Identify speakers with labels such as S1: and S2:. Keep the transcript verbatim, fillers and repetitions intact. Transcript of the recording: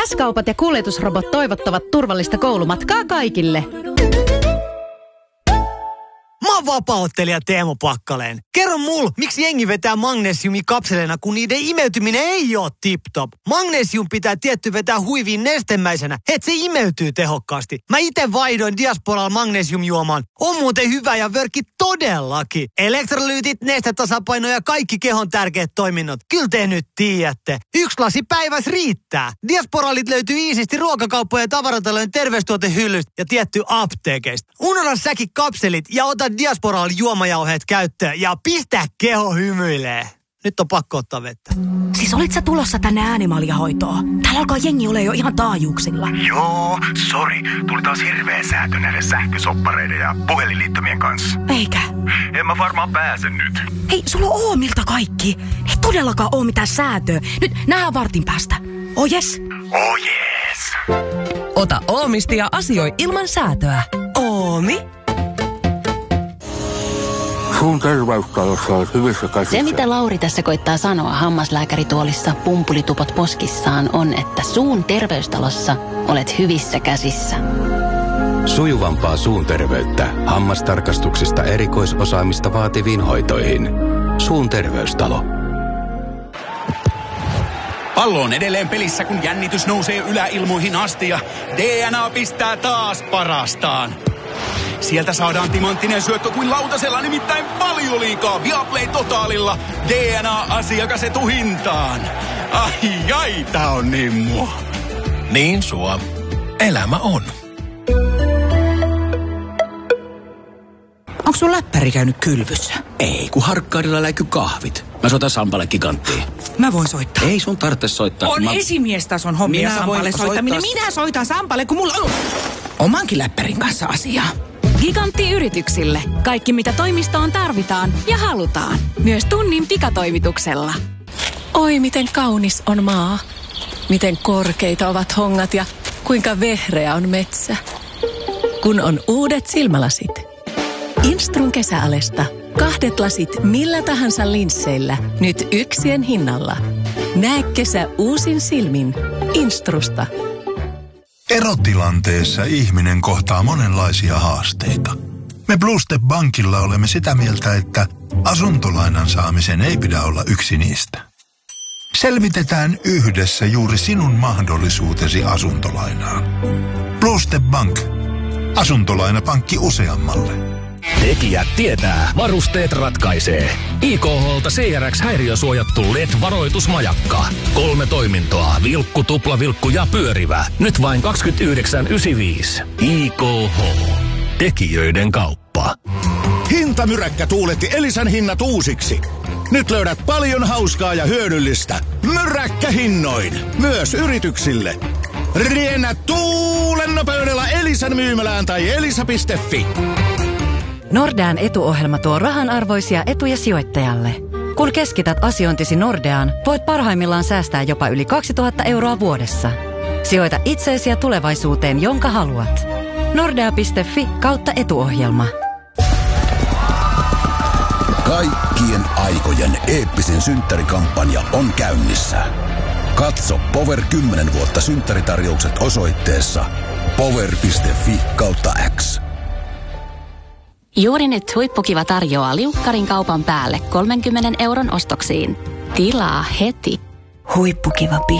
S1: S-kaupat ja kuljetusrobot toivottavat turvallista koulumatkaa kaikille.
S2: Mä oon vapaa-ottelija Teemu Pakkaleen. Kerro mulle, miksi jengi vetää magnesiumikapseleina, kun niiden imeytyminen ei oo tip-top. Magnesium pitää tietty vetää huiviin nestemäisenä, et se imeytyy tehokkaasti. Mä ite vaihdoin Diasporalla magnesiumjuomaan. On muuten hyvä ja vörkki todellakin. Elektrolyytit, nestetasapaino ja kaikki kehon tärkeät toiminnot. Kyllä te nyt tiedätte. Yksi lasi päivässä riittää. Diasporalit löytyy iisisti ruokakauppojen ja tavaratalojen terveystuotehyllystä ja tietty apteekeista. Unohda säkin kapselit ja ota Diasporal juomajauheet käyttöön ja pistä keho hymyilee. Nyt on pakko ottaa vettä.
S3: Siis olit sä tulossa tänne äänimaljahoitoon? Täällä alkaa jengi ole jo ihan taajuuksilla.
S4: Joo, sori. Tuli taas hirveä säätö näiden sähkösoppareiden ja puhelinliittymien kanssa.
S3: Eikä?
S4: En mä varmaan pääse nyt.
S3: Hei, sulla on Oomilta kaikki. Ei todellakaan oo mitään säätöä. Nyt nähdään vartin päästä. Oh yes.
S4: Oh yes.
S5: Ota Oomista ja asioi ilman säätöä.
S3: Oomi.
S6: Suun terveystalossa on hyvissä käsissä.
S7: Se, mitä Lauri tässä koittaa sanoa hammaslääkärituolissa pumpulitupot poskissaan, on, että suun terveystalossa olet hyvissä käsissä.
S8: Sujuvampaa suun terveyttä hammastarkastuksista erikoisosaamista vaativiin hoitoihin. Suun terveystalo.
S9: Pallo on edelleen pelissä, kun jännitys nousee yläilmoihin asti ja D N A pistää taas parastaan. Sieltä saadaan timanttinen syöttö kuin lautasella, nimittäin paljon liikaa Viaplay Totaalilla. D N A-asiakas etuhintaan. Ai ai, tää on niin mua.
S10: Niin sua. Elämä on.
S3: Onko sun läppäri käynyt kylvyssä?
S11: Ei, kun Harkkaudella läiky kahvit. Mä soitan Sampalle Giganttiin.
S3: Mä voin soittaa.
S11: Ei sun tarvitse soittaa.
S3: On
S11: mä...
S3: esimiestason hommia
S11: Minä
S3: Sampalle soittaminen.
S11: soittaa...
S3: Minä soitan Sampalle, kun mulla on omankin läppärin kanssa asiaa.
S1: Gigantti yrityksille. Kaikki mitä toimistoon tarvitaan ja halutaan. Myös tunnin pikatoimituksella.
S5: Oi, miten kaunis on maa. Miten korkeita ovat hongat ja kuinka vehreä on metsä. Kun on uudet silmälasit. Instrun kesäalesta. Kahdet lasit millä tahansa linsseillä. Nyt yksien hinnalla. Näe kesä uusin silmin. Instrusta.
S12: Erotilanteessa ihminen kohtaa monenlaisia haasteita. Me Blue Step Bankilla olemme sitä mieltä, että asuntolainan saamisen ei pidä olla yksi niistä. Selvitetään yhdessä juuri sinun mahdollisuutesi asuntolainaan. Blue Step Bank. Asuntolainapankki useammalle.
S10: Tekijät tietää, varusteet ratkaisee. I K H:lta C R X-häiriösuojattu L E D-varoitusmajakka. Kolme toimintoa, vilkku, tuplavilkku ja pyörivä. Nyt vain kaksikymmentäyhdeksän yhdeksänkymmentäviisi. I K H. Tekijöiden kauppa.
S13: Hintamyräkkä tuuletti Elisan hinnat uusiksi. Nyt löydät paljon hauskaa ja hyödyllistä. Myräkkähinnoin. Myös yrityksille. Riennä tuulen nopeudella Elisan myymälään tai elisa piste fi.
S14: Nordean etuohjelma tuo rahanarvoisia etuja sijoittajalle. Kun keskität asiointisi Nordeaan, voit parhaimmillaan säästää jopa yli kaksituhatta euroa vuodessa. Sijoita itseesi ja tulevaisuuteen, jonka haluat. Nordea piste fi kautta etuohjelma.
S15: Kaikkien aikojen eeppisin synttärikampanja on käynnissä. Katso Power kymmenen vuotta synttäritarjoukset osoitteessa power piste fi kautta X.
S7: Juuri nyt Huippukiva tarjoaa liukkarin kaupan päälle kolmenkymmenen euron ostoksiin. Tilaa heti.
S3: Huippukiva.